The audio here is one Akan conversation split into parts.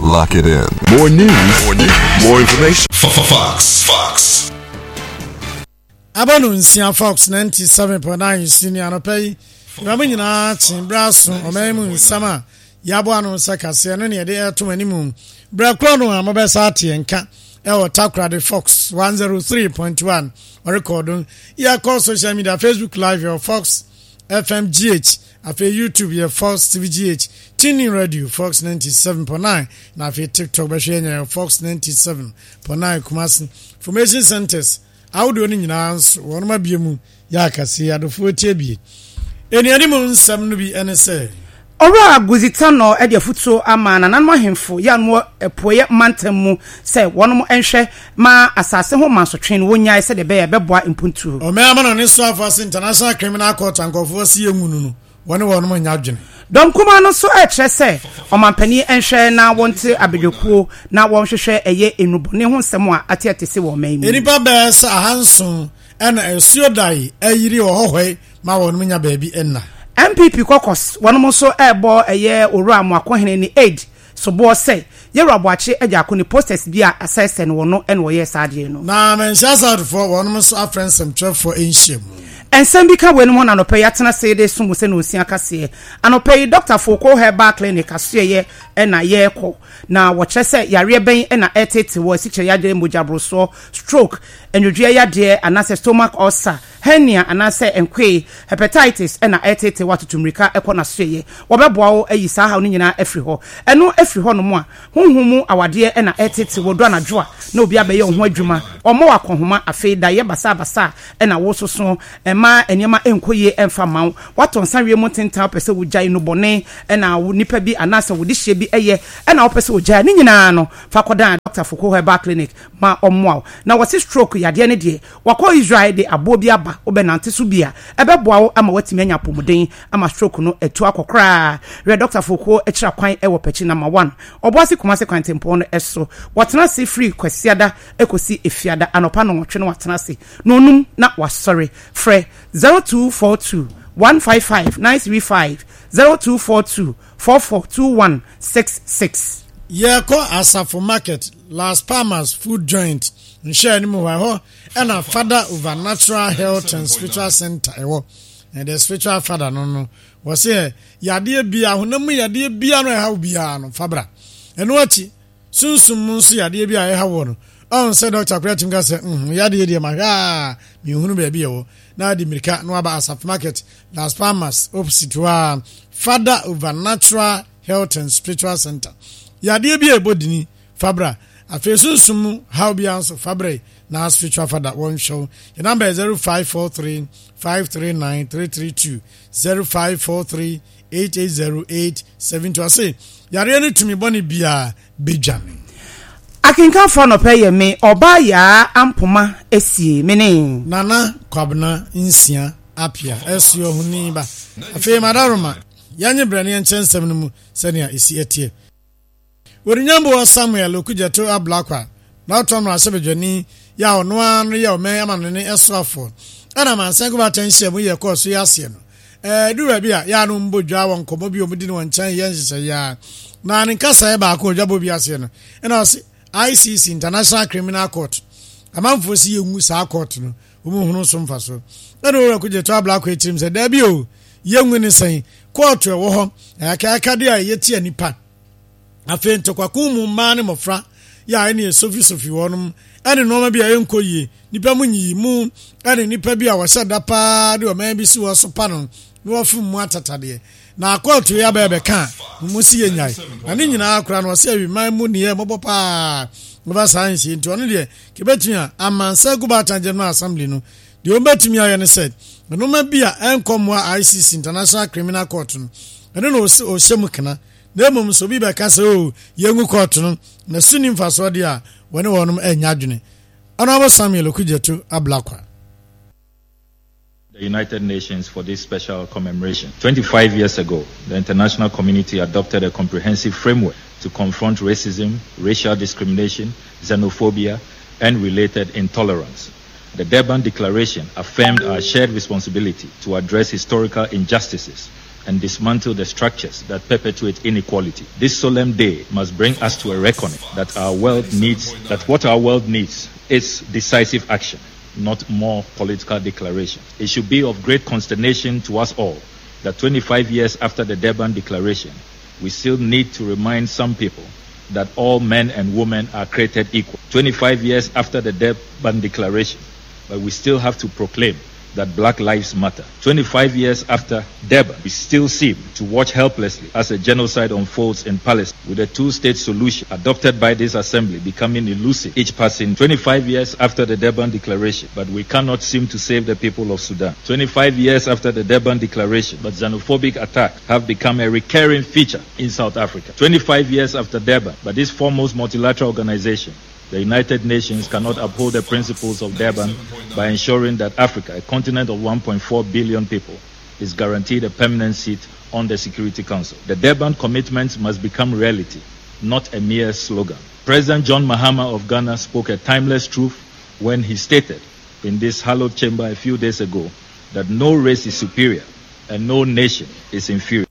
Lock it in. More news. More information. Fox. Abonunsia Fox 97.9 senior no pay. Ramu nyina chimbraso omemu sama yabo anu sakase no ne de eto animu. Bra kro no amabesa atenka e wo Takrade Fox 103.1 record ya call social media Facebook live your Fox FMGH afi YouTube your Fox TVGH Tuning Radio Fox 97.9 na afi TikTok ba hwenya Fox 97.9 Kumasi Information Centers audio ni nyina won ma biemu ya kase adofo tiebie eniani mu nsam no bi ene se Ora guzitano e de futo ama nananmo ahemfo ya no epoye mantamu se wonom enhwe ma asase ho masotwen wonya se de be beboa impuntu o me amana ne so afase International Criminal Court ankofo si enwunu no wonom nya adwene Dom kuma no so e kire se omampani enhwe na wonte abedwekuo na wonhwehwe eye enubone ho nsem a atiate se wo man mu enipa be sa ahanso ena esuodai ayiri ohohwe ma wonom nya baabi enna MPP Kokos wonom so ebo eye oru amoakohene ni aid so bo say yerwaboache agyako ni posters bia assess no no ene wo ye saade no na mention sad for wonom so afrensem 12 for enhyem ensem bi ka wenum ho na no pay atena say de sumu se no osia kase anopai Dr. Foko Herbal Clinic aseye ena ye ko na wo kyese yare ben ena etete wo sikye yade mojabroso stroke enwodua yade anase stomach ulcer hernia anase enkwe hepatitis ena etete watotumrika ekona soye wobeboa wo ayi sa ha no nyina afri ho eno afri ho no mo a honhumu awade ena etete wodo anadwoa na obi abaye ho adwuma omo wakohoma afei da ye basa ena wo soso ma eniema enkoye emfa mawo waton sanwe mu tenta pese wugyae no bone ena nipa bi anase wodi hye bi eye ena wo pese wugyae ni nyina no fakodan Dr. Foko Herbal Clinic ma omwa na wasi stroke yade ne de wakọ Israel de abo bi aba obenante so bia ebeboa wo ama watimi anya pomuden ama stroke no etu akokra re Dr. Foko ekira kwan ewo pechi number 1 oboasi Kumase kwantempo no eso watena se free kwasiada ekosi efiada anopa no wotwe no watena se no num na wasori frɛ 0242 155 935 0242 442166 Yeko Asafo Market Las Palmas Food Joint nshare ni mu wa ho na Father over Natural Health and Spiritual Center ewo and the spiritual father no was say yade bia honam yade bia no ha bia no fabra eno achi sunsum nso yade bia e ha wo no on say Dr. Kreatim ga say yade de ma ha mi hunu ba bia wo na di mirika no aba Asafo Market Las Palmas opposite wa Father over Natural Health and Spiritual Center yade bia ebodini fabra afesunsum how be answer fabre na spiritual father one show the number is 0543 539 332 0543 8808 72 say yare ni tumi boni bia bejame akinka for no pay me oba ya ampoma esie mene nana kwabna nsia apia esio huni ba afi madaroma yanye brane nchensem no mu senia esi etie Worinyambo Samuel okujeto ablakwa na otom na sebedwani ya ono anu ya ome amane esofo ana mansengo batenhye mu ye koso ya ase no duwa bia ya no mbodwa won komo bi omudi no nchan ye nhye ya na nkasa e ba ko dwabo bi ase no ena ose ICC International Criminal Court amanfo si yengu sa court no omu hunu so mfaso ena wo okujeto ablakwa etirim se da bi o yengu ni san court e wo ho aka de a yeti anipa afento kwa kumu mane mofra ya ene sofi wonum ene no ma bia enkoyie nipa munyi mu ene nipa bia wasada pa de o ma bi si wo so pa no no fu mu atatade na akoto ya bebe ka mu si yenyai na ni nyina akura no se awi man mu ne ye mobo pa no ba sansi nti ono de kebetua amansa gubata general assembly no de o betumi aye ne said no ma bia enkomwa ICC International Criminal Court no ene no o shemu kana na mum so bi be ka se o yengu court no na suni mfaso de a woni wonum enya adwene Honorable Samuel Okujeto ablakwa the United Nations for this special commemoration. 25 years ago, the international community adopted a comprehensive framework to confront racism, racial discrimination, xenophobia, and related intolerance. The Durban Declaration affirmed our shared responsibility to address historical injustices and dismantle the structures that perpetuate inequality. This solemn day must bring us to a reckoning that what our world needs is decisive action, not more political declaration. It should be of great consternation to us all that 25 years after the Durban Declaration, we still need to remind some people that all men and women are created equal. 25 years after the Durban Declaration, but we still have to proclaim that Black Lives Matter. 25 years after Durban, we still seem to watch helplessly as a genocide unfolds in Palestine, with a two-state solution adopted by this assembly becoming elusive each passing. 25 years after the Durban Declaration, but we cannot seem to save the people of Sudan. 25 years after the Durban Declaration, but xenophobic attacks have become a recurring feature in South Africa. 25 years after Durban, but this foremost multilateral organization, the United Nations, cannot uphold the principles of Durban by ensuring that Africa, a continent of 1.4 billion people, is guaranteed a permanent seat on the Security Council. The Durban commitments must become reality, not a mere slogan. President John Mahama of Ghana spoke a timeless truth when he stated in this hallowed chamber a few days ago that no race is superior and no nation is inferior.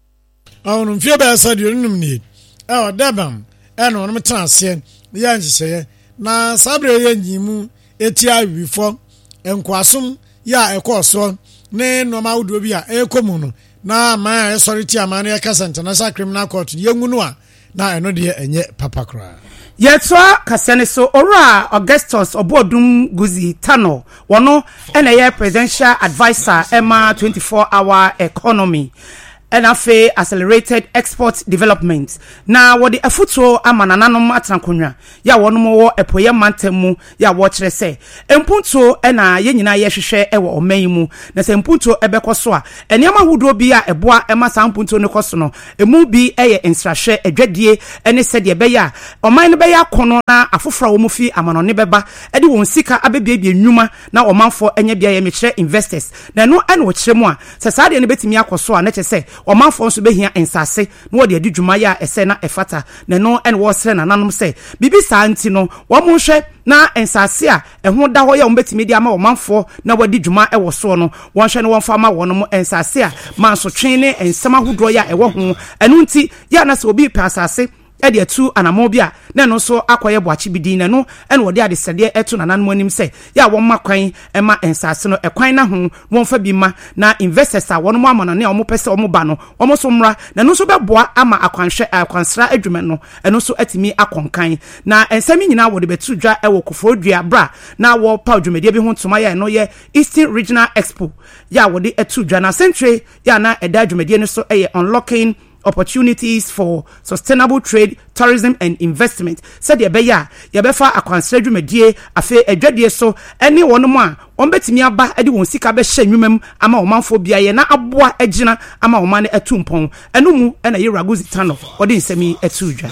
Na sabre ye nyimu etia wifo enkwasum ya ekoso ne noma wudo bi a ekomu no na ma esoriti amane ekasa international criminal court yengunu a na eno de enye papakra yetwa kasene so ora Augustus Obodum Guzi Tano wono ene ye presidential advisor Emma 24-hour economy and afe accelerated export development na wodi afuto amanananom atrankonwa ya wonom wo epoye mantemu ya wo kire se empunto na ye nyina ye hwehwe ewo oman mu na se empunto ebekoso a eniama hudo bi a eboa ema sampunto ne koso no emu bi eye nsrahwe adwadie ene se de be ya oman ne be ya kono na afofra wo mu fi amanone beba ede won sika abebiebie nnwuma na omanfo enye bia ye mekire investors na no ene wo kire mu a se saade ne betimi akoso a na kire omanfo nso behia ensase no wode adi dwuma ya ese na efata na no en wo sere nananom se bibi saa nti no wo mo hwe na ensase a eho da ho ya ombetimi di ama omanfo na wadi dwuma ewo so no won hwe no won fa ma wonom ensase a manso twen ne ensama hudro ya ewo ho enu nti ya na se obi pe asase ede atu anamobia na no so akoye boachi bidin na no ene wode ade sede etu nananom anim se ya won makwan ema ensase no ekwan na ho won fa bi ma na investors a won mo amana ne omo pese omo ba no omo so mra na no so beboa ama akwanhwe akwansra adwuma no eno so atimi akonkan na ensami nyina wode betu dwa ewo kofodua bra na wo pa adwumade bi ho ntoma ya no ye Eastern Regional Expo ya wode etu dwa na century ya na eda adwumade no so eye unlocking opportunities for sustainable trade, tourism and investment. Said ye beya, ye befa akwansra dwumadie afe adwadie so ene wonom a ombetimi aba ede won sika be hye nwumam ama omanfo bia ye na aboa agina ama omane atumpon eno mu ena ye Raguzi Tano ode nsemi atudwa.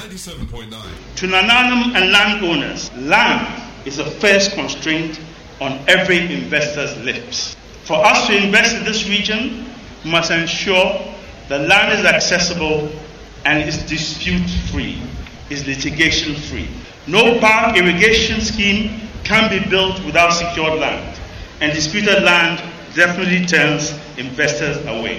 To Nananum and landowners, land is the first constraint on every investor's lips. For us to invest in this region, we must ensure the land is accessible and is dispute-free, is litigation-free. No park irrigation scheme can be built without secured land, and disputed land definitely turns investors away.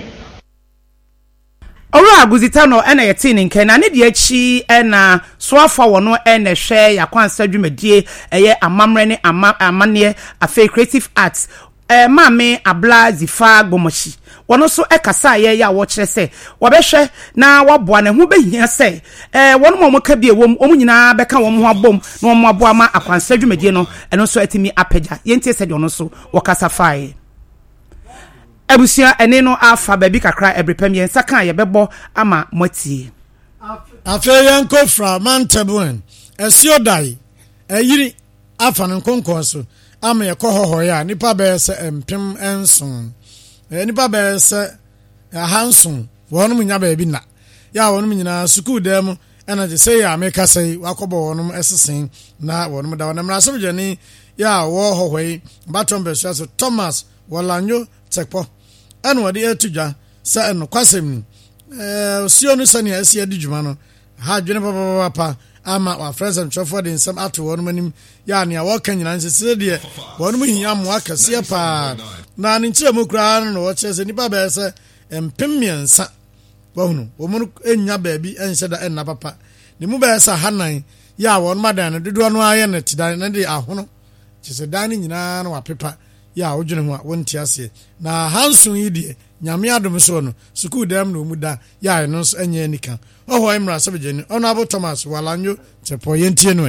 Ora Guzitano ena yetini nke na ne de achi ena soafa wono ena hwe yakwansa dwumadie eye amamre ne amane afa creative arts mame abla zifa gomoshi wono so ekasa ye ya wo kire se wo behwe na waboa ne ho behia se wono mo ka bie wom omu nyina beka wo mo abom na wo aboa ma akwansa dwumadie no eno so atimi apagya yentie se de ono so wo kasa fae abusia ene no afa baby kakra ebrepam yen saka ye bebo ama motie afa yanko fra mantabuen esio dai eyiri afa nkonkon so ama ye kohoho ya nipa be se empem enson nipa be se hanson wonum nya ba bi na ya wonum nyina school dem ena je say ya meka say wakobo wonum esesen na wonum da wonam raso jani ya wo hohoi baton be so Thomas Walanyo Tekpo enu wode etudwa se enu kwasem sio no sane asi adi dwuma no ha dwene papa ama wa friends and traffic in some ato wonum anim ya ne awo kan nyina nsese de wonum hia mo akase pa na ne nkyeremu kra no wo kyese nipa be se empemiensa wahunu womu enya baabi enhyɛ da enna papa ne mu bɛyɛ sa hanan ya won madan no dodo no ayɛ ne tidan na de ahono kyese dan ne nyinaa no wapepa ya wodwene ho a wonti ase na hanson yi de nyame adom so no sukuu dam no mu da ya no so enya nika oho imra sabejeni Honorable Thomas Walanyo Chepo yentie no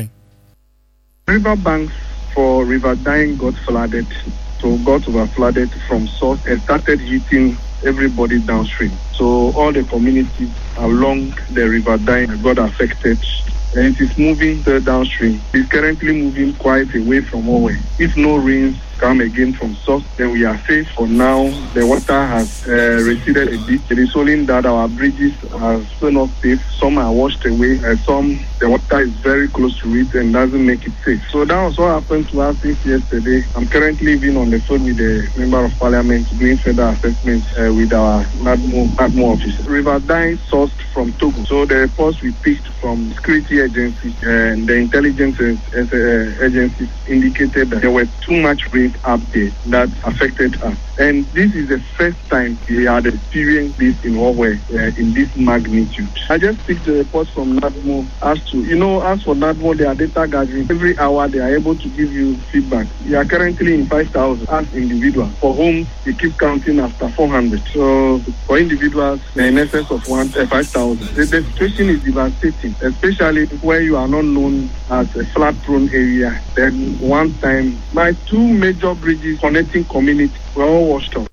river banks for River Dine got flooded, so got over flooded from source and started hitting everybody downstream. So all the communities along the River Dine got affected, and it is moving downstream. It's currently moving quite away from Owe. If no rains come again from source, then we are safe. For now, the water has receded a bit. It is only that our bridges are still not safe. Some are washed away, and some the water is very close to it and doesn't make it safe. So that was what happened to us since yesterday. I'm currently being on the phone with the Member of Parliament doing further assessments with our NADMO office. River Dine sourced from Togo. So the reports we picked from security agencies and the intelligence agencies indicated that there were too much rain up there that affected us. And this is the first time we had experienced this in Norway in this magnitude. I just picked the reports from NADMO as for NADMO, their data gathering. Every hour they are able to give you feedback. We are currently in 5,000 as individuals. For homes, we keep counting after 400. So for individuals, in excess of 5,000. The situation is devastating, especially where you are not known as a flood-prone area. Then one time, my two major bridges connecting communities were all washed out.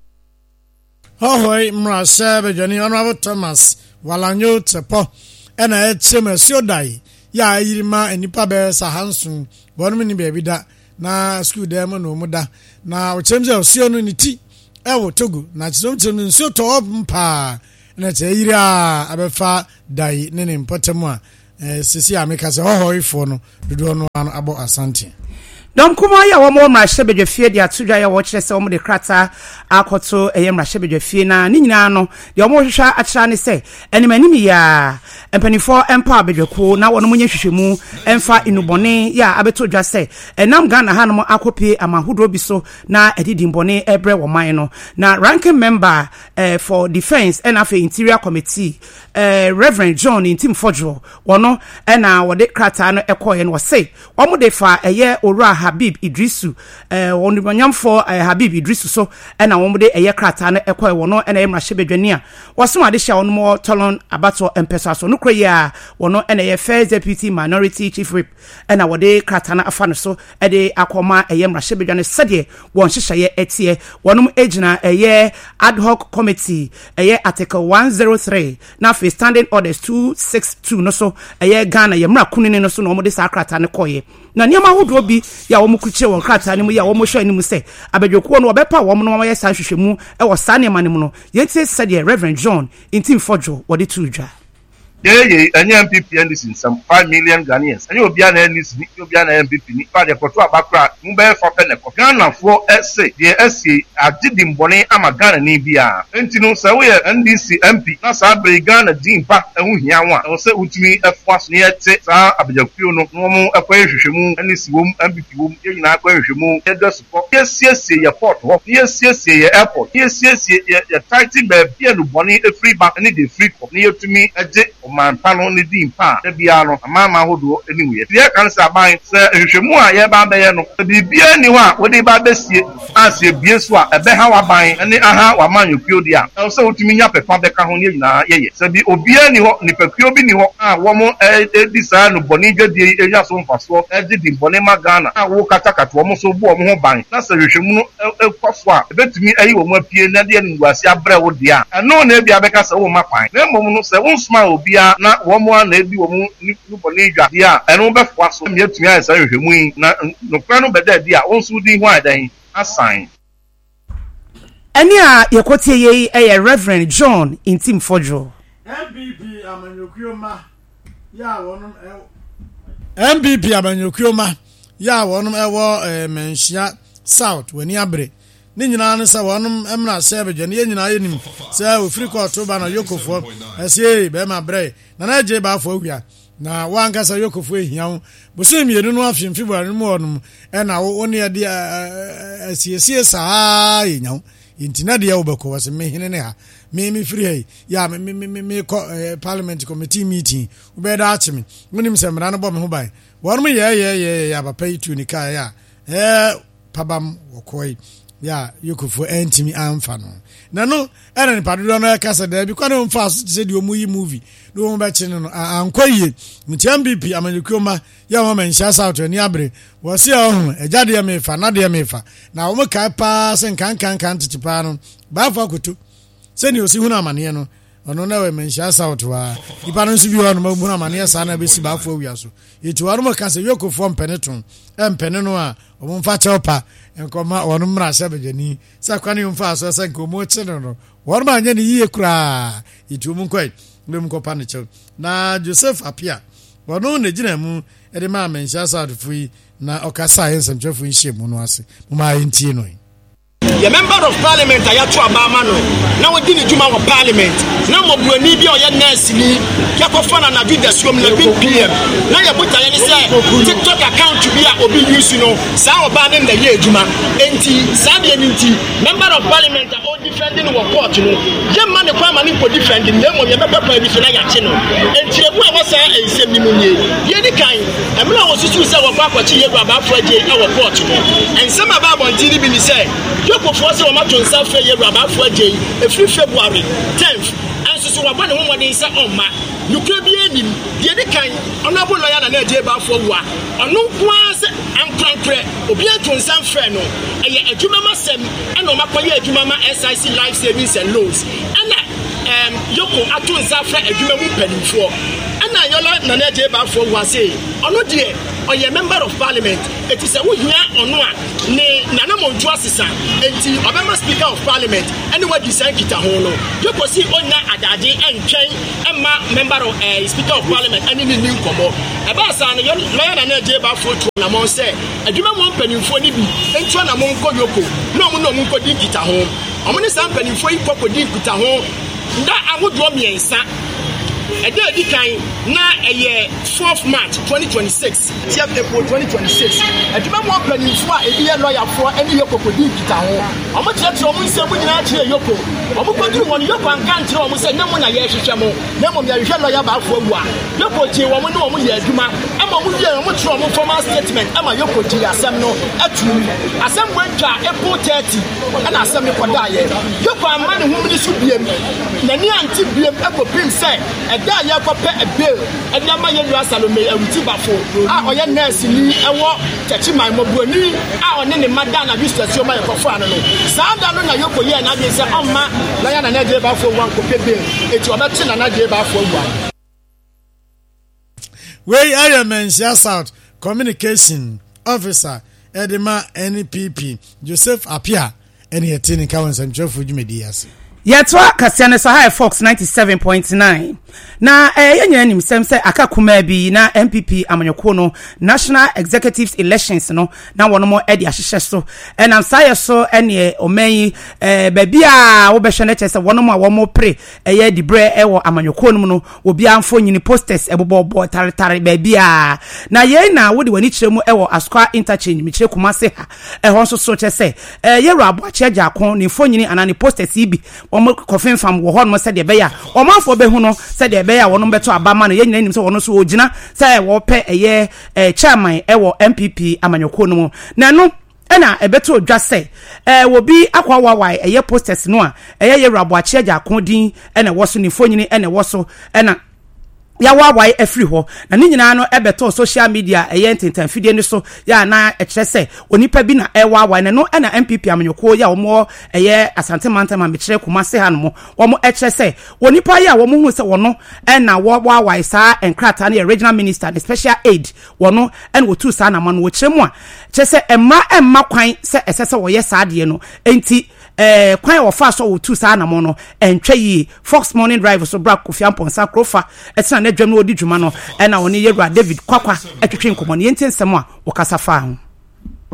Hohoi mrasebe jani Honorable Thomas Walanyo Chepo ena echeme siodai ya yirima enipa be sahansun bonum ni be bida na school dem no muda na ochemze osio no niti ewo Togo na chizomchem nso to mpa na cheyira abefa dai ne mpotemu a sisi ameka se hohoi fo no dodo no abo asante Dom kuma ya wamo mrashebedwe fie dia tudwa ya wokyere se womo de krata akoto mrashebedwe fie na ni nyina no de womo hwehwa akira ne se enimani ya empanifo empa bedweko na wono munye hwehwemu emfa inubone ya abeto dwa se enam Ghana hanom akopie amahodro bi so na edidimbone ebre wo man no na ranking member for defense and afa interior committee Reverend John Intim Fodjo wono na wode krata no ekoye no se womo de fa ora Habib Idrisu onibanyamfo Habib Idrisu so na womde krata na ekoy wono na emrahebedwane a wasoma de hia wono mo tolon abato empesa so no kroya wono na first deputy minority chief whip na wode krata na afa no so de akoma emrahebedwane sede won hyehyeye etie wono agina ad hoc committee article 103 na for standing orders 262 no so Ghana yemra kunini no so no womde sa krata ne koye na niam ahodo bi ya wo mukruche won krata ne mu ya wo mo hwa ni mu se abedweko no obepa wo no ma yesa hwehwemu wo sa ne mane mu no yenti said Reverend John Intim Fodjo wodi tudwa any MPP and this in some 5 million Ghanaians. And you'll be an MPP, you'll be an MPP, but the Kotua Bakra, Mumbai for Pentecost. Ghana for SA, the SC, I did in Bonnet, I'm a Ghana Nibia. And you know, so we are NDC MP, that's our Ghana Dean Pack, and we have one. I will say, with me, a first near Teta, Abijakuno, normal acquisition, and this room, MPP room, in our acquisition, support. Yes, your port, yes, your airport, yes, your tighty bed, here, Bonnie, a free back, and the free for near to me, a jet. Man panel ni din pa e bia no amama hodo anyway tie kan sa ban se hwehwemu a ye ba be ye no bibia ni wa wo de ba besie asie bie so a ebe ha wa ban ne aha wa man yokuo dia e so otumi nya pepa be ka ho ne nyina ye se bi obia ni ho ni pekuo bi ni ho a wo mo di sa no boni dwadie eya so mfaso e di boni magana a wo katakata wo mo so bu wo ho ban na se hwehwemu no ekofo a ebetumi ayi wo mo apie na de ni wase abre wo dia no na bia be ka se wo mapan na mom no se wo smile obia na womo na ebi womo ni boni dwa dia eno be fo aso me atumi ayesa hwehwemu yi na no kra no beda dia onsu di ho adan asan eni a yekotie ye Reverend John Intim Fodjo MPP amanyokuoma ya wonum MPP amanyokuoma ya wonum ewo menhia South wani abre ni nyina ne se wonum emra sebedwe ne nyina yenim se ofiri court ba na yokofo ese be ma bre na na je ba afo awia na wanka sa yokofo ehia bosim yenu no afim February mu onum na wo ne de asiesie saa yenyaw intina de obeko was me hene ne ha me free hey ya me parliament committee meeting ubeda achimi wonim se mra no bo me ho ban worm ye ya papa itu ni ka ya pabam wokoi ya yokufo entimi amfa no na no era ni padodo no kasa da bi kwa no mfa so se di omuyi movie no mo ba chene no ankoye mtiam BP amanyukoma ya mo menhia south ni abre wo se ejade ya mefa na de ya mefa na wo kai pa se kan titipa no ba fa koto se ni osi hunu amane no ono na we menhia south wa ipa no nso bi wo no mabu na amane sa na be si ba fa awia so yetu waro mo kasa yokofo mpeneton empene no a wo mfa cheopa enkoma wonu mra sebejani sa kwani mfa so se nkomo chene no wonu ma nya ni yie kura itu mu kwai ndem ko pa ne chel na Joseph Apia wonu ne gina mu e de ma menhia south fui na okasa yensem twefo nhye no ase mo ma ntie no the member of parliament ayatu abama no na wodi ni juma wo parliament na mobuani bi oye nurse ni yakofa na juda suom na BPM na ya buta ye ni say TikTok account bi a obi use no sa oba ne na ye juma enti sa de enti member of parliament o defending wo court no ye ma ne kwa ma ni ko defending na mo ye be papa bi so na ya che no enti ebu e wo sa ensem ni munye ye di kan emla wo susu say wo kwa kwachi ye baba afọ je e wo court no ensem aba bonti ni bi ni say for us, I'm to say, you're about for J. Every February 10th, and so one of what is on my. You could be any the other kind, honorable lawyer and a day about for what. On no was and crankre, Obia to some friend, a Jumama Sem, and no Mapoya Jumama SIC life savings and loans. And Yoko Atun Zafra, a Jumama penny for. And I yola na day about for what say. On no dear, or a member of parliament, it is a wood here or no. Nana Montuasisa, and Obama Speaker of Parliament, anyway, you say Kita Hono. You can see Ona Adadi and Chen, Emma, member of Speaker of Parliament, and in the new combo. About San, your lawyer and a jaba for Namon say, a Juma won't penny for Nibi, and Chana Monko Yoko, no Munko did Kita home. I'm going to stand penny for you, Coco did Kita home. That I would draw me a son. A day decline now a year 4th March 2026, 10th April 2026. A Juma penny for a year lawyer for any Yoko did Kita home. I'm going to tell you something we not hear Yoko. I'm going to do one Yoko and can't tell me say no one a year Shamo, no one a year lawyer about for one. Yoko J. Woman, no one year Juma. I'm a much formal statement. I'm a Yoko J. Assemno, a true. Assem went to April 30 and Assembly for Diet. Yoko and man whom this should be a Nani anti BM Apple Pim say. A day you pay a bill, and Yamaya Salome and Tibafo. Our young nurse in a walk, touching my Mobuni, our name Madonna used to show my profano. Sandana Yoko and I say, oh, ma, Liana Nedeba for one copy bill. It's your better than I gave out for one. Where I am in South Communication Officer, Edema NPP, Joseph Apia, and he attending Cowan and Joe Fujimedias. Yetwa Kasiane Sahai Fox 97.9 na yenya nim sem se akakuma bi na MPP amanyokono National Executives Elections no na wono mo edi ahihye so na saye so ene omanyi baby a wo behwe na chese wono mo a wo mo pre eye dibre ewo amanyokono no obi amfo nyini posters ebobo tare baby a na ye na wo de wani kiremu ewo Asqua interchange mi kire kuma se ha ho so chese ye ro aboache agakon ni fo nyini anani posters ibi omo kofin fam wo ho no se de be ya omanfo be hu no se de be ya wono beto abama no ye nyina nim se wono so ogina se wo pe eye chairman ewo MPP amanyoko no na no ena ebeto odwa se wo bi akwa wawai eye posters no a eye ye rabo ache agya kodin ena wo so ni fonyini ena wo so ena ya wawai efri ho na ni nyina no ebeto social media eye ententan fidie ni so ya na ekyerese onipa bi na wawai na no na MPP amanyoko ya wo eye asante mantama mekire kuma se ha no wo ekyerese onipa ya wo hu se wono na wawai sa enkrata na regional minister the special aid wono en wo tu sa na ma no wo kyeremu a kyerese emma kwan se esese wo ye sa de no enti kwan wo fa so wo tu sa na mo no entwa yi Fox Morning Drive so bra Kofi Amponsa Krofa etina na dwam no odi dwuma no na woni yewura David Kwakwa etwetwe nkomo ne yenti nsem a wo kasa fa ho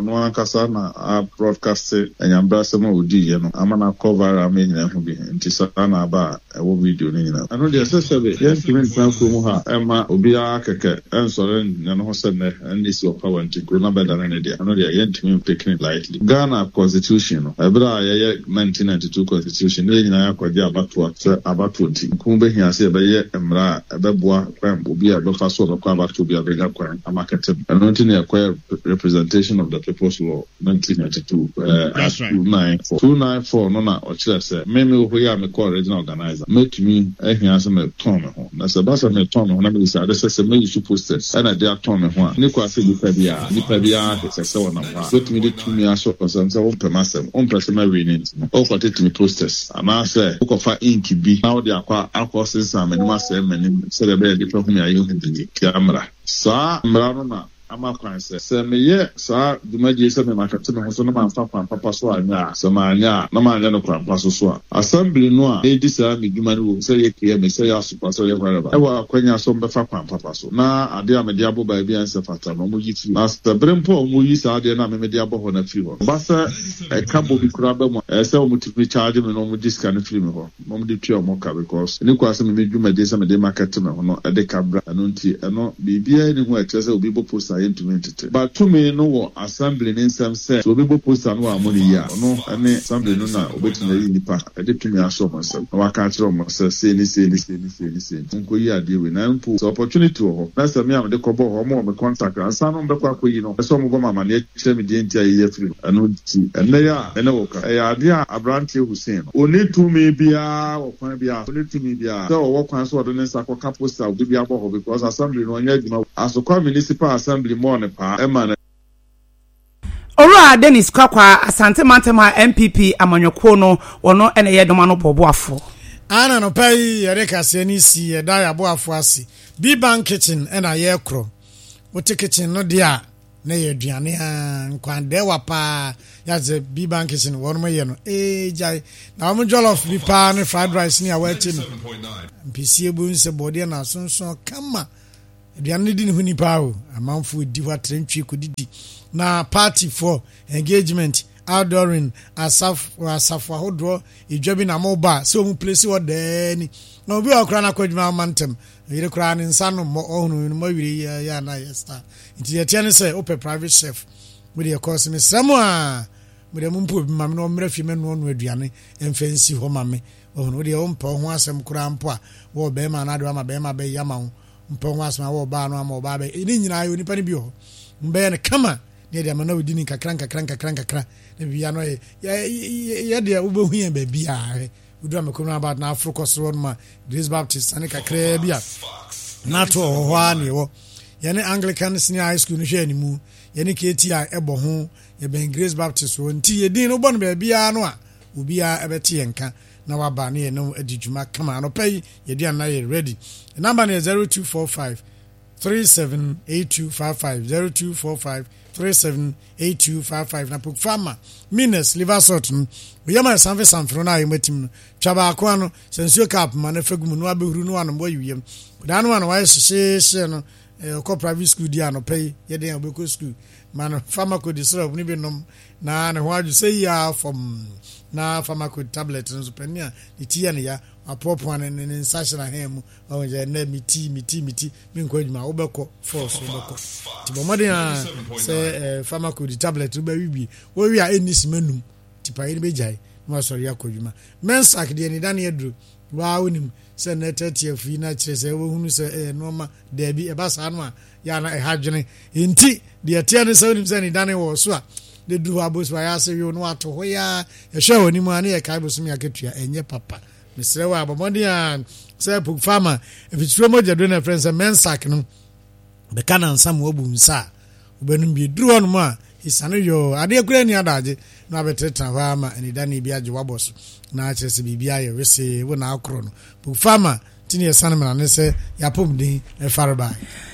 no ankasa na broadcast enyambra sama odi ye no amana cover am nyina ho bi nti sa na aba wo video ni nyina ano de sesebe yentimi ntan ko mu ha ema obi akeke ensore nyano ho sene ndisi o power nti ko na beda na de ano de yentimi taking it lightly Ghana constitution no ebra ye 1992 constitution ne nyina akwaje abatu nti kumbe hia se be ye emra ebeboa kwam obi abefa so no kwa abatu bi abega kwa amakete ano nti ne kwa representation of the people's law 1992 that's right 294 no na o kire se meme ho ya me call original organizer make me ehia se me ton me ho na se ba se me ton me ho na me say ade se me use posters and ade aton me ho ni kwa se nipa bia se wona ho so to me de to me aso person se won pemasem on person ma winning o kwa te me posters ama se o ko fa ink bi na o de akwa sense am ni ma se me se de be de to me ayo ndi camera sa mra no na ama kwan se me ye sa dumaje se me makate me ho so no ma fa kwan papa so anya se ma anya na ma anya no kwan paso so assembly no a e di sa me duma no wo se ye kiye me se ya super so ye kwareba e wa kwanya so mbe fa kwan papa so na ade a me de abo ba bia nse fata no mo yi fi na se brempo mo yi sa ade na me de abo ho na fi ho ba se e kabo bi kura ba mo e se o mo ti charge me no mo diska na fi me ho mo de twa mo ka because ni kwa se me duma de se me de market me ho no e de kabra eno nti eno bibia ni ho e tese obi bo post but to me no assembly in some sense so people post and one money ya no any assembly no na obetina yi nipa e dey to me aso myself na waka kire myself say ni nko yi ade we na mpo so opportunity ho na say me am de kobo ho mo me contact ansa no be kwa koyi no so mo go mama na kire me de ntia yi free anu ti ene ya ene wo ka e ya ade a Abrante Hussein oni to me bia wo kwan bia oni to me bia so wo kwan so do nsa ko poster obi bia bo ho because assembly no nya adwuma asokwa municipal assembly Ora Dennis Kwakwa Asante Mantema MPP amanyoko no ono ene ye doma no boboafo ana no pai yare kase ni si ye da ya boafo ase B Bank Kitchen ena ye kro wote kitchen no dia na ye aduane ha nkwande wapa ya ze B Bank Kitchen won mo ye no jai na mo jollof bi pa ne fried rice ni awachi no mpisi ebu nse body na sonson kama aduane di ne huni pa o amanfo di wa trentwi ko didi na party for engagement outdooring asafo hodro ejwabi na moba so mu place wo dani na obi okra na kwadwuma mantem yire kra ne nsa no ohunu no mawire ya na yesta nti yetia ne say open private chef with the course me samu a me dem mpo bi mame no mra fi me no aduane emfansi ho mame ohunu de ompa ho asem kra mpo a wo be ma na do ma be ma be yama mpo ho asem wo ba no ama wo ba be ni nyina yo nipa ne bi ho mbe ne kama ne de amana wodi ni kakran ne bia no ye de ubehu ye ba bia udu amekono about na Africa so ma Grace Baptist ane kakra bia na to ho ani wo ye ne Anglican Senior High School no hwe animu ye ne KTI ebo ho ye ben Grace Baptist wo nti ye din no bo no ba bia no a obi a ebeti ye nka na waba ne ye no adijuma kama no pay ye dia na ye ready the number is 0245 378255 0245 378255 na pok farmer minus liver salt we yama sanfe na ayematim no twaba ko ano sensuo cap ma na fagum no abehuru no ano boy wiem da no ano wa hye no ko private school dia no pay ye den obeko school man farmer ko di syrup ni benom na ne ho aju say ya from na farmer ko tablet no so penia itia ne ya apopo an ne nsashe na hemu o je na miti mi nko adwuma obeko force obeko ti bomode a say farmer ko di tablet no ba wibi wo wi a enis manum ti pa yin be jai no sori akodwuma mensak de ni dan yedru wa wonim se na tete afi na kire se wo hunu se normal da bi e ba sa no a ya na hadwene enti de tie ne se wonim se ni dan wo so a de dru abos wa ya se wi no ato ho ya e hwe woni mu ane e kai bosom ya ketua enye papa Mr. Wa bomodi an say pok farmer if it's from Jado na friends mensak no be kana nsam wo bu nsa obenum bi dru on mu a isane yo ade kura ni adaje na beteta farmer ani dani bi age wabos na chese bibia ye wese wo na akro no pok farmer tini esane na ne se yapom din e farba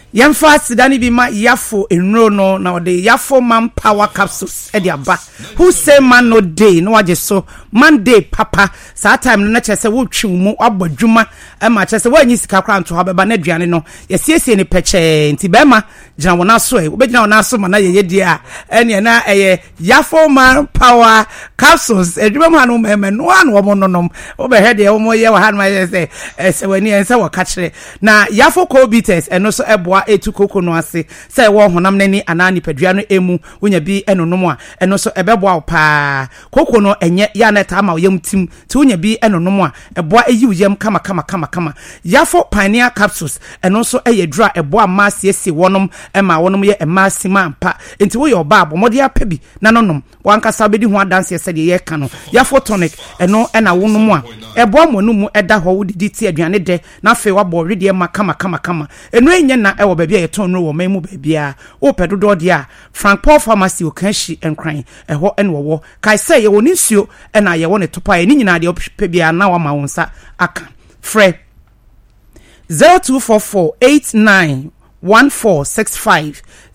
Yamfa sidani bi ma yafo enro no na ode yafo man power capsules e dia ba. Who say man no day no waje so man day papa saa time no na chese wo twi mu abodwuma e ma chese wo anyi sika kra nto ha beba na aduane no yesiesie ne peche nti be ma gina wona so e wo be gina wona so ma na ye dia ene na yafo man power capsules edwuma ma no me no an wo nonom wo be head ye wo ye wa han ma say se wani en se wo ka kire na yafo co-bitters eno so eboa etu koko no ase say wo honam nani anani padua no emu wonya bi enonom a eno so ebeboa pa koko no enye ya na ta ma yam tim ti wonya bi enonom a eboa eyi uyam kama yafo pioneer capsules eno so eyedura eboa ma siesie wonom ema wonom ye emasima mpa enti wo ye oba abomode apabi na nonom wankasa bedi ho adanse ye sede ye ka no yafo tonic eno ena wonom a eboa monum eda ho wodidi ti aduane de na fe wabo rede ma kama eno enye na ewo baabi a yeton no wo memu baabi a wo pedodo de a Frank Paul Pharmacy o kan hyi enkran eho ene wo kai say ye woni nsuo ena ye wo ne topa ye ni nyina de ope bia na wa ma wonsa aka frɛ 0244891465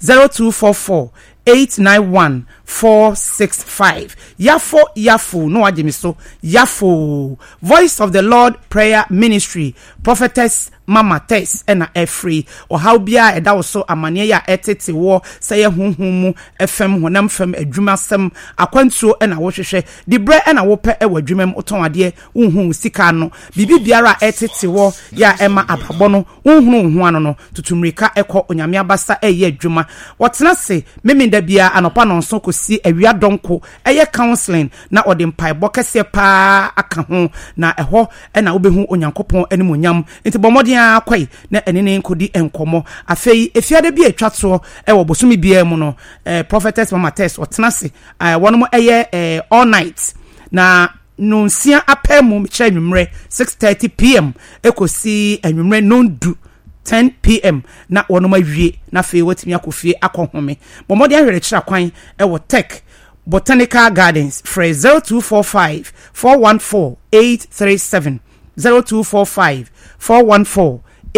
0244891465 Yafo no ajemiso Yafo Voice of the Lord Prayer Ministry Prophetess Mama Tess ena free or how bia eda wo so amane ya etete wo say honhom FM honam fam adwuma sem akwantuo ena wo hwehwe di bre ena wo pe ewa adwumam oton ade honhom sika no bibi biara etete wo ya ema ababo no honhom ho ano no tutumrika ekọ onyame abasa eye adwuma wotena se meminda bia anopa no nso kosi awia donko eye counseling na ode mpai bokese pa aka ho na eho ena wo behu onyankopon animonyam enti bomode akwai na enene nkodi enkomo afei efiade bi atwato wo bosumi bia mu no Prophetess Mama Tess otena se wonom eye all night na nonsia apemu mkire nwumre 6:30 pm ekosi nwumre nondu 10 pm na wonom awie na fei watimi akofie akohome bomode ahwere kira kwan wo tech Botanical Gardens free 0245 414 837 0245 414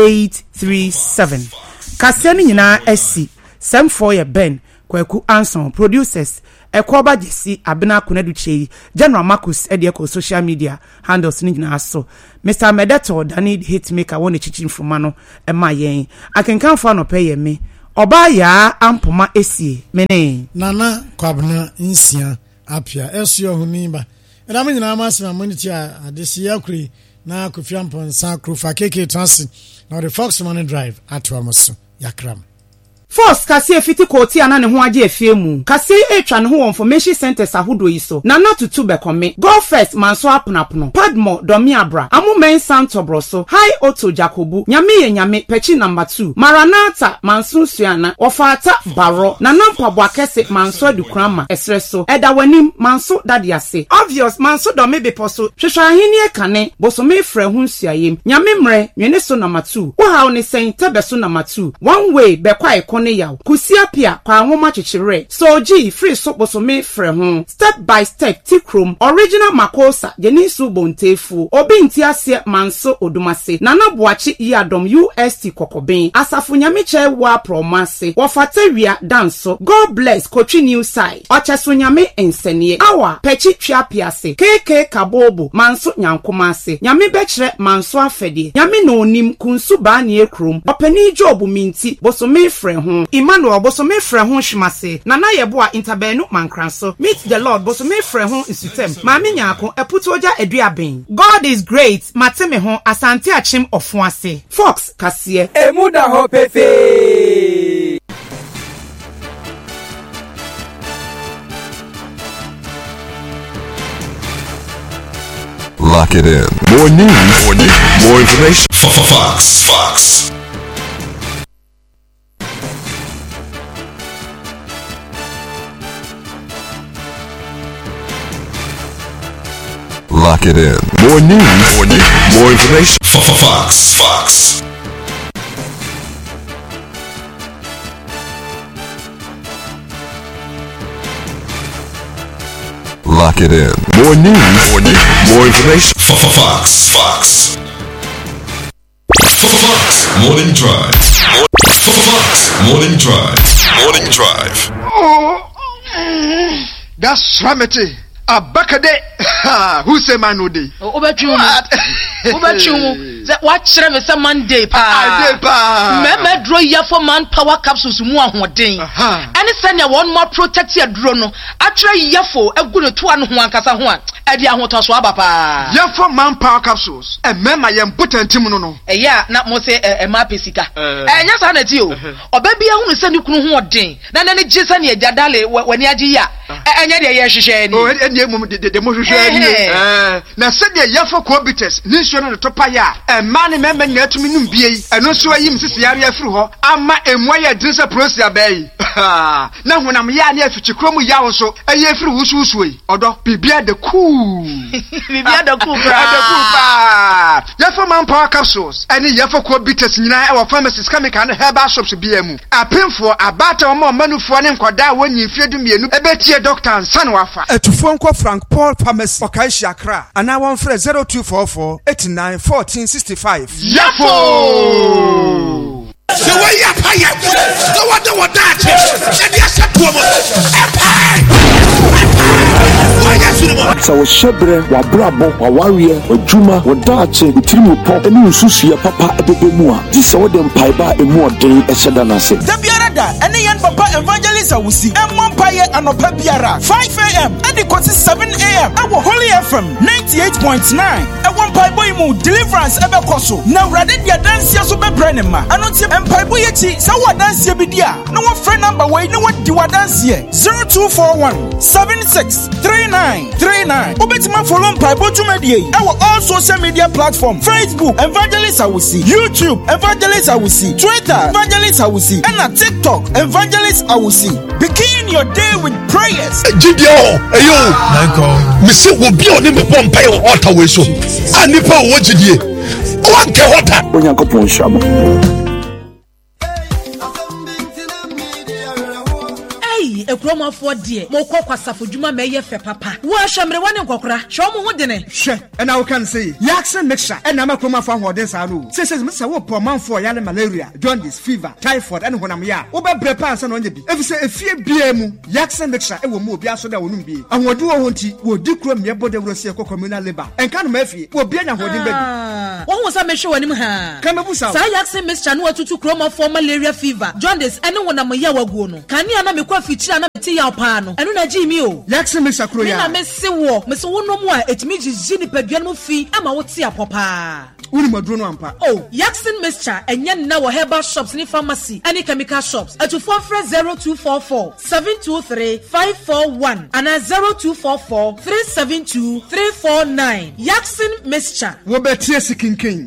837 Kasiani nyina esi sem for ye Ben Kwaku Anson producers Ekoba Jesi Abena Kuneduchei General Marcus Edieko social media handles ni nyina so Mr. Medeto Danny Hitmaker won chichin frumano ema yen akenkan fa no peye me oba ya ampoma esie mene nana kwabna nsia apia esio hunimba edam nyina amasema moniti adesi yakuri na kufiampo nsa krufa keke transit na the Foxman Drive atwamoso yakram Force kasi efiti koti ana ne ho age efiemu kasi etwa ne ho information centers ahodo yi so na not to be come go first manso aponapono Padmo domi abra amumen santobro so high auto jacobu nyame pechi number 2 Maranatha manso suana ofata baro na nampabo akese manso adukrama esreso eda wanim manso dadiase obvious manso domi beposo hwehwa ahini ekane bosome frɛ ho nsuayem nyame mre nwene so number 2 wo hawo ne sen tebeso number 2 one way bekwa ekone yaw kusia pia kwa nwoma chichire so ji free so bosome frɛ ho step by step tikrom original makosa jenisu bontefu obi ntiase manso odumase nana boachi yadom UST kokoben asafo nyame wa promase wofatawia danso God bless Kochi new side ocheso nyame ensenie awa pechi twapiase keke kabobo manso nyankomase nyame bekire manso afede nyame no onim kunsu ba ne ekrom opani job minti bosome frɛ ho Emmanuel bosome frɛ ho hwimase nana yeboa interbenu mankranso meet the Lord bosome frɛ ho isutem maame nyaako eputoja eduaben God is great mateme ho asante achim ofuase Fox kasie emuda ho pefe Lock it in. More news. More information. Fox. Lock it in. More news. More information. Fox. Lock it in. More news. More information. Fox. Morning Drive. Fox Morning Drive. Morning Drive. Oh, that's Ramete. Abakade. Who say man no day? Obechumu. Watch me some Monday pa. Me draw ya for manpower capsules mu ahoden. Any send ya one more protect your drone no. Atra ya for e go to anu ho ankasa ho a. E dia ho to so aba pa. Ya for manpower capsules. E mema ye important mu no. E ya na mo say e ma pesika. E nya sa na ti o. Oba bia hu se ni kunu ho odin. Na na ne gisa ne dadale wani agi ya. E nya de ye hwehwe ni. O e mum de mo hwehwe ni. Na se de ya for cobitus. Ni nsuo no to pa ya. Man member nyatumi num bie eno so ayim sisi yare afiri ho ama emwa ya dinsa prosia bai na honam ya na afichi kromu ya wo so aye afiri wusuusu yi odo bibia de cool bibia de cool pa ya for manpower capsules ani ya for cobitus nyina e wo pharmacies chemical and herbal shops bia mu apemfo abata o manufo ne nkoda wonyi mfiedu mienu ebetie doctor ansan wafa atufo nko Frank Paul Pharmacy Okaishi Accra ana won frɛ 0244 89 1465 Yafo! The way you pay it, the one that would die, and yes, a Sa wo shebre wa brabo wa warrior wa juma wa dache utirimu pop eni ususu ya papa ebebe mu a disa wo dem paiba emu odin eheda na se da biara da eni yan papa evangelist awusi emmon paye anopa biara 5 am edi kwoti 7 am awo Holy FM 98.9 ewon paibo imu deliverance ebe koso na urade dia dance so bebre ne ma ano tie empaibo yechi sa wa dance bi dia na wo free number we na wo di wa dance 0241 763939 Obetima follow Mpaibo Jumedie. Our all social media platform: Facebook, Evangelist Awusi; YouTube, Evangelist Awusi; Twitter, Evangelist Awusi; and TikTok, Evangelist Awusi. Begin your day with prayers. Gidio, ayo, Nanko. Missy will be on him upon pay or water way so. I need power what you did. One can water. When you go on Shama. Ekroma for dear, more kwasafo djuma meye fe papa. Wo ahwemre wone nkokora, hwe mo ho de ne. Hwe, and I can say, Yaksen mixture, and I'm a croma for hoden saru. Says Mr. Wopo man for yale malaria, jaundice, fever, typhoid, and honam ya. Oba prepares on the if you say a fear BM, Yaksen mixture, it will move Biaso that won't be. And what do I want to? Will do crom your body will see a communal labor. And can Murphy will be an holding baby. What was I make sure anymore? Kamabusa. Yaksen mixture no to chroma for malaria fever, jaundice, and no one am yawa gono. Can you make a feature? Ti ya pano enu na ji mi o Yakse mesa kro ya na me se wo no mo a etimi jiji ni padua no fi ama wo ti apopa uni maduro no ampa oh Yaksen mixture enye na wo herbal shops ni pharmacy any chemical shops at 0244 723 541 and 0244 372 349 Yaksen mixture wo betie sikinkin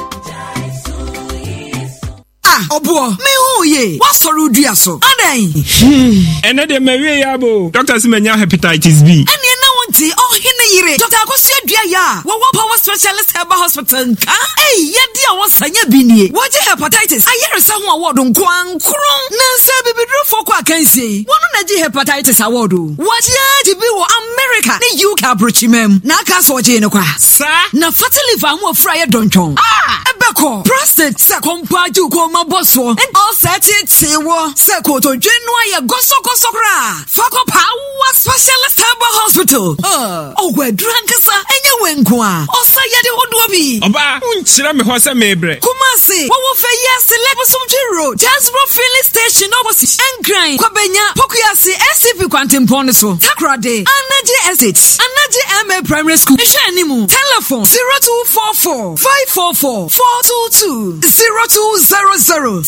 Obo, me who ye? What sorrow do you so? And then Maria Yabo, Doctor Simenya hepatitis B. And you know what? Oh, Hinay, Dr. Kosia Dia, what power specialist herbal hospital? Hey, yet dear was Sanya Bini. What hepatitis? I hear someone word on Kwang Kron. Nancy Baby for Qua can say. One of the hepatitis award. What ya to be America? The UK Bruchimem. Naka so Janoqua. Sir, na fatally Vamu Fryer Donchon. Ebeko, prostate, Sakompa, Jukoma Bosso, and all set it, Sewa, Sekoto, Genoa, Gosokosokra, Fako Power Specialist Herbal Hospital. Oh, we're drunk, sir, and you went qua. Oh, say, Yadi Wodobi. Oba, Unchirame Hosa Mebre. Kumasi, what will say yes, Lebosum Giro, Jasro Filling Station, opposite, and Grind, Kobenya, Pokiasi, SCP Quantum Poneso, Sakrade, Anaji Essex, Anaji MA Primary School, Shanimu, telephone 0244 544 422 0200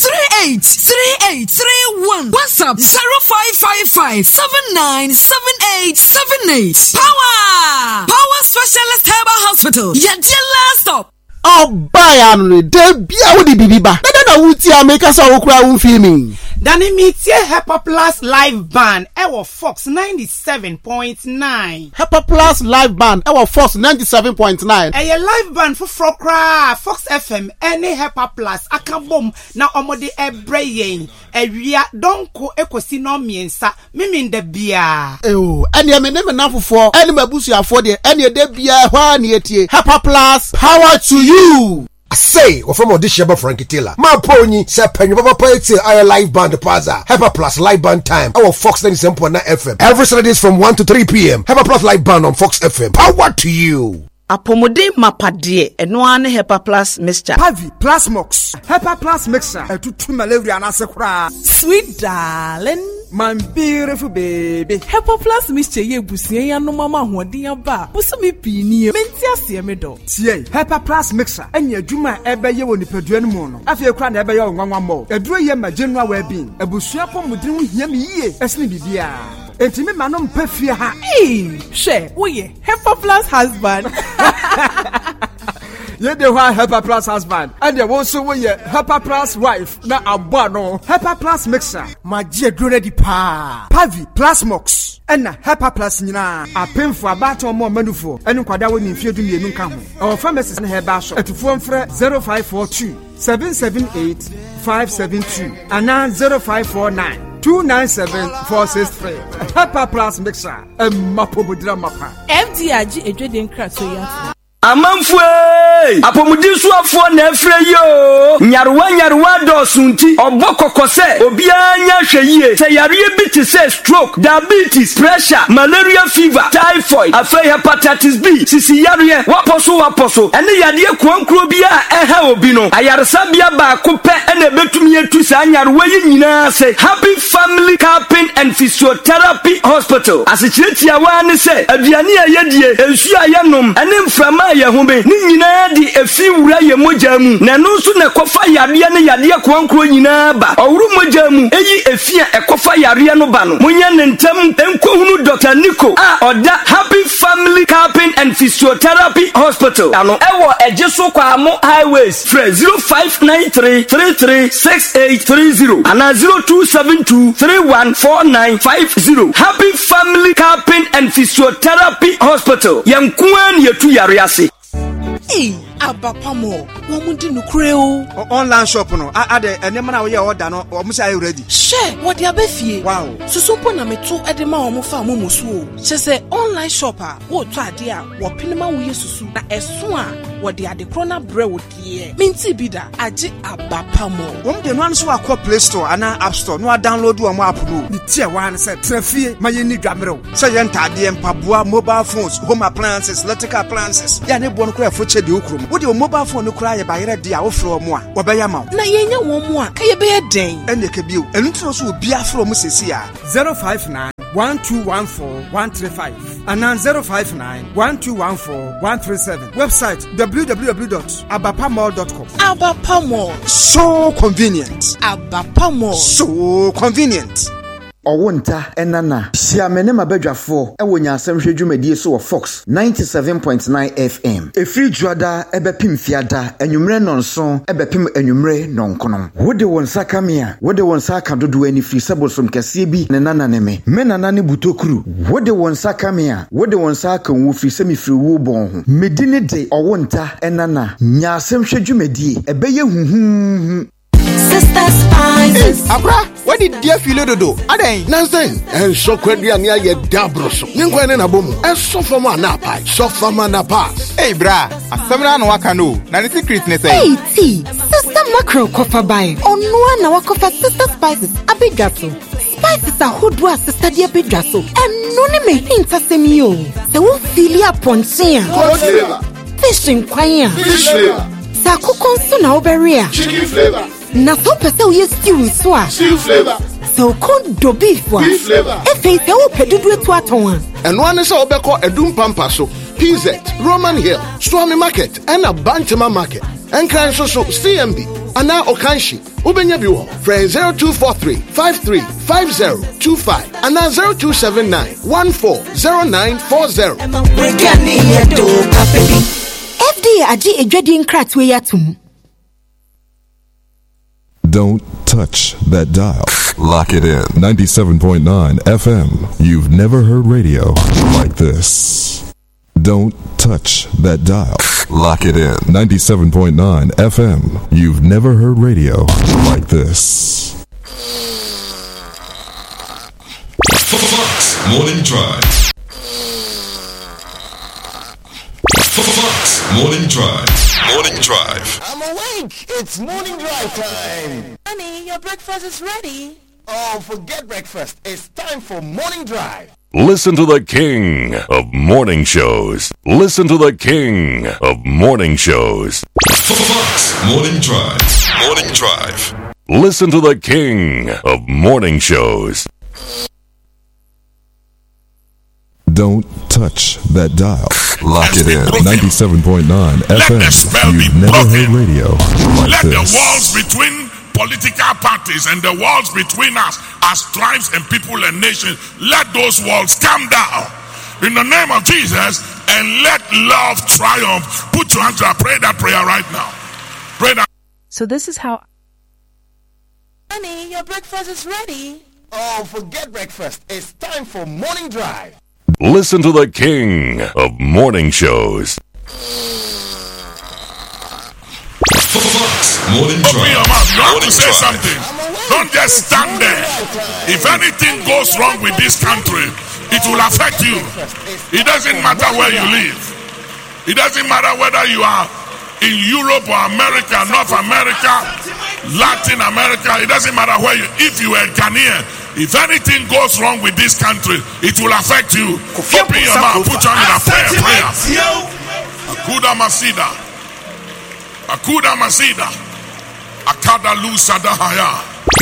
383831, WhatsApp 0555 797878. Power Specialist Herbal Hospital. Your dear last stop. Oh, buy am de bia wo di bibiba. Na wuti ameka so wo kura wo filming. Dani mitie Hepa Plus live band ewo Fox 97.9. Hepa Plus live band ewo Fox 97.9. Eye live band for Frokra Fox FM any Hepa Plus akabom na omode ebreyen ewia donko ekosi no miensa mimi de bia. Oh, ene me na fofo ene mabusu afo de ene de bia hwa na etie. Hepa Plus power to you. I say, or from audition by Frankie Taylor. My pony, Sir Penny Papa Poetry, our live band Plaza. Hyper Plus live band time. Our Fox 97.9 FM. Every Saturdays from 1 to 3 p.m. Hyper Plus live band on Fox FM. Power to you. Apomode mapadie eno ane Hepa Plus mixture. Pavi Plus Mox. Hepa Plus mixture. Etutu malaria anasekura. Sweet darling. My beautiful baby. Hepa Plus mixture ye busie ya no mama hoden aba. Busumi pini menti ase me do. Tie Hepa Plus mixture enye adwuma ebeye wo nipadua no mu no. Afie kura na ebeye onwanwa mo. Eduro ye ma general well-being. Ebusua pomodin ho hia me yie. Esne bibia. Enti me manom pafie ha. She, oye, Hepa Plus husband. Ye de wa Hepa Plus husband. And ye also we Hepa Plus wife na abba no. Hepa Plus mixer. Ma je dure di pa. Pavi Plus Mox. Ena Hepa Plus nyina. Apemfo abato mo manufo. Enu kwada wo ni mfie du mienu nka ho. Our pharmacist na heba shop. Etufo mfre 0542 778 572 ana 0549 297-463. Hepa Plus mixer. Mapobudra mapa. MDRG Edweden Krato ya. Amanfue apomudisuafo na efre yo nyaruwa dosunti obokokose obianya hweyie se yare bi te se stroke, diabetes, pressure, malaria fever, typhoid, afei hepatitis B, sisi yare waposo ene yade kwankro bia eha obi no ayaresa bia ba kope ene betumi etu sa nyaruwa yi nyina se Happy Family Capping and Physiotherapy Hospital asichiretia wa ne se aduane ayedie ensu ayenom ene mframa ye hobe ni nyina di efi wura ye mojamu na no so na kofa yare ne yade kwankro nyina ba owuru mojamu eyi efi ekofa yare no ba no munya ne ntam enkohunu Dr. Nico oda Happy Family Capping and Physiotherapy Hospital ano ewo ejeso kwa amo highways fre 0593336830 ana 0272314950 Happy Family Capping and Physiotherapy Hospital yankuan yetu yare ase. Abapamo, womundi nukreo. Online shop no. Ade enema na we order no, omusa are ready. She, what dia befie. Wow. Susumpo na meto edema omufa omusu. She say online shopper, wo to ade a, wo pinema wo yesusu na eso a, wo de ade krona bre wo die. Minti bida, age Abapamo. Wom de no anso akọ Play Store ana App Store no download wo app no. Ni tie wan say trafie maye ni dwamrew. Say ye ntade empaboa mobile phones, home appliances, electrical appliances. Ya ne bo no kra foche de okrum. Wo de mobile phone no kra ye ba yere de a wo fro mo a wo be ya ma. Na yenya wo mo a ka ye be den. Ene ke bio. Enu tro so obi afro mo sesi a 059-1214-135 and 059-1214-137. Website www.abapamall.com. Abapamo. So convenient. Abapamo. So convenient. Owonta enana siamene mabadwafo ewo nyasem hwedwumadie so wo Fox 97.9 FM efri juada ebepim fiada enwumre nonso ebepim enwumre nonkono wode won sakamia wode won saka dodo ani fri sabosom kase bi ne nana ne me nana ne butokuru wode won sakamia wode won saka wo fri semi fri wo bon ho medine de owonta enana nyasem hwedwumadie ebeye huhu Sister Spices. Abra, what did dear feel dodo? Aden, Nansen, and so quadria near ye dabroso. Ninquan and a boom, and so for man napai, so for man pass. Hey, bra, a seminar no wakano, Nancy Christmas. Hey, tea, Sister Macro Coffer by on one hour coffee Sister Spices, a big gasso. Spices are who do Sister dear big gasso, and none may hint at semio. The wolf filia pontia, fishing choir, fish flavor, Saku consona oberia, chicken flavor. Na so pese wo stew so a stew flavor so kondo beef wa beef flavor efe se wo pedudu etu aton and one is obeko edum pampa so PZ Roman Hill Swami Market and a Bantama Market and can so CMB ana Okanshi ubenya bi wo friend 0243535025 and 0279140940 FDA agi edwedi nkratwe yatum. Don't touch that dial. Lock it in. 97.9 FM. You've never heard radio like this. Don't touch that dial. Lock it in. 97.9 FM. You've never heard radio like this. Fox Morning Drive. Fox Morning Drive. Morning Drive. I'm awake. It's morning drive time. Honey, your breakfast is ready. Oh, forget breakfast. It's time for morning drive. Listen to the king of morning shows. Listen to the king of morning shows. Fox Morning Drive. Morning Drive. Listen to the king of morning shows. Don't touch that dial. Lock it in. 97.9 FM. You've never heard radio like Let this. the walls between political parties and the walls between us as tribes and people and nations, let those walls come down in the name of Jesus, and let love triumph. Put your hands up. Pray that prayer right now. Pray that. So this is how... Honey, your breakfast is ready. Oh, forget breakfast. It's time for morning drive. Listen to the king of morning shows. Morning Open your mouth. You have to say something. Don't just stand there. If anything goes wrong with this country, it will affect you. It doesn't matter where you live. It doesn't matter whether you are in Europe or America, North America, Latin America. It doesn't matter where you. If you are Ghanaian, if anything goes wrong with this country, it will affect you. Open your mouth. Put on in a prayer. Akuda Masida. Akuda Masida. Akada Lusadahaya.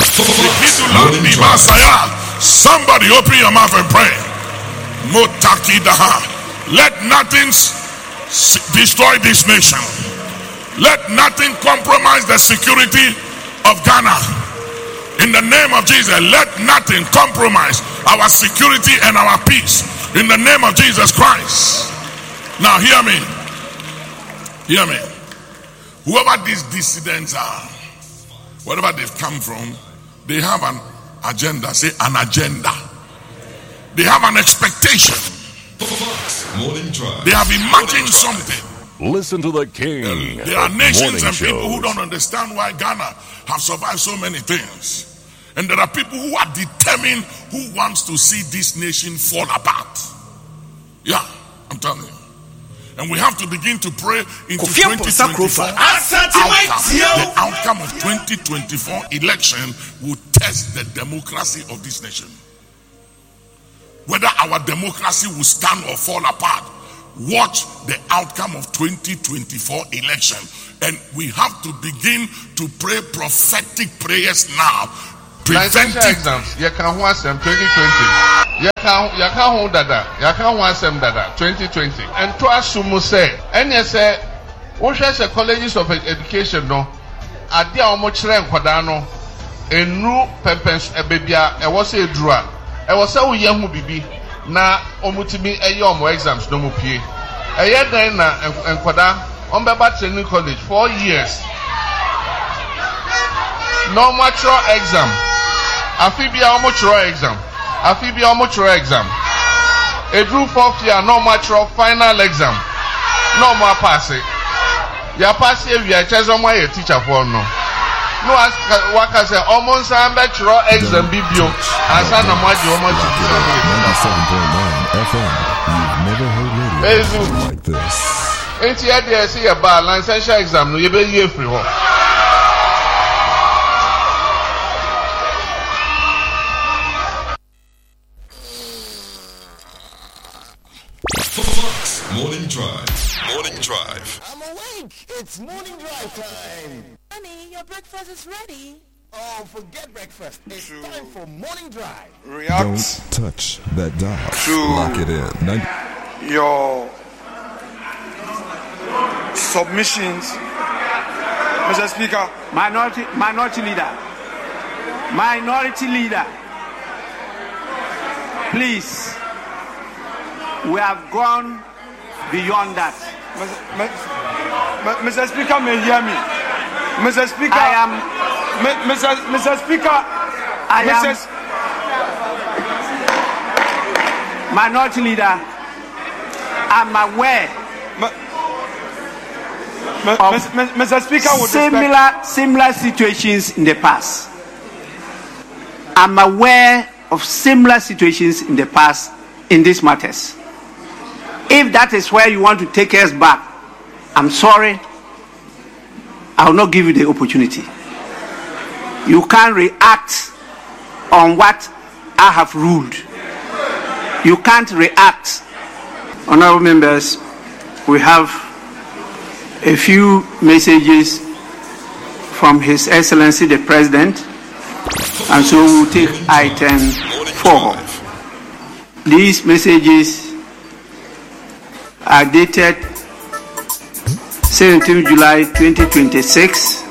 Somebody open your mouth and pray. Motakidaha. Let nothing destroy this nation. Let nothing compromise the security of Ghana. In the name of Jesus, let nothing compromise our security and our peace. In the name of Jesus Christ. Now hear me. Hear me. Whoever these dissidents are, wherever they've come from, they have an agenda. Say an agenda. They have an expectation. They have imagined something. Listen to the king. There are nations and shows. people who don't understand why Ghana have survived so many things. And there are people who are determined who wants to see this nation fall apart. Yeah, I'm telling you. And we have to begin to pray into 2024. The outcome of 2024 election will test the democracy of this nation. Whether our democracy will stand or fall apart, watch the outcome of 2024 election. And we have to begin to pray prophetic prayers now. Preventive exams. You can want them 2020. You can hold that. You can want them that 2020. And to assume say, and you say, what should the colleges of education no? Adi a omo chere nkwadaa no, enu pempens ebebia e wo se edura. E wo se wo ye hu bibi na omutimi eye omo exams no mu pie. Eye dan na nkwadaa ombeba training college 4 years. No mature exam. Afibia omochro exam. Afibia omochro exam. Edru 4th year no mature final exam. No more pass it. Ya pass it we are chezo mo ye teacher for no. No ask waka say almost ambetro exam bibio. Asa na mo di omo 97.9 FM. You've never heard radio like this. Enti ya dey say ba licensure exam no ye be ye free ho. Morning Drive. Morning Drive. I'm awake. It's morning drive time. Honey, your breakfast is ready. Oh, forget breakfast. It's time for morning drive. Don't touch that dial. Lock it in. Your submissions, Mr. Speaker. Minority leader. Please, we have gone beyond that. Mr. Speaker, may hear me. Mr. Speaker, Mr. Speaker, minority leader. I'm aware Mr. Speaker, similar situations in the past. I'm aware of similar situations in the past in these matters. If that is where you want to take us back, I'm sorry. I will not give you the opportunity. You can't react on what I have ruled. You can't react. Honorable members, we have a few messages from His Excellency the President, and so we'll take item 4. These messages are dated 17 July 2026